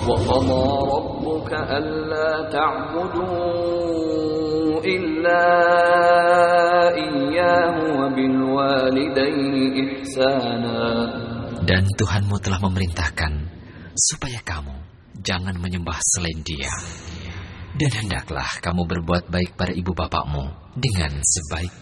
وقضى ربك ألا تعبدوا إلا إياه وبالوالدين إحسانا. Dan Tuhanmu telah memerintahkan supaya kamu jangan menyembah selain Dia. Dan hendaklah kamu berbuat baik pada ibu bapakmu dengan sebaik